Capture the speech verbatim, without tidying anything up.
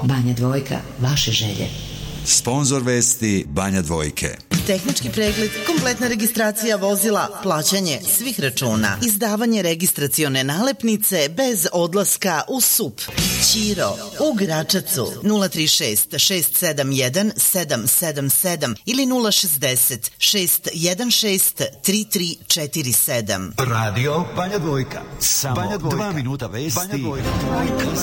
Banja Dvojka, vaše želje. Sponzor vesti Banja Dvojke. Tehnički pregled, kompletna registracija vozila, plaćanje svih računa, izdavanje registracione nalepnice bez odlaska u S U P. Ćiro u Gračacu nula tri šest šest sedam jedan sedam sedam sedam ili nula šezdeset šest jedan šest tri tri četiri sedam. Radio Banja Dvojka. Samo Banja Dvojka. Dva minuta vesti. Banja Dvojka.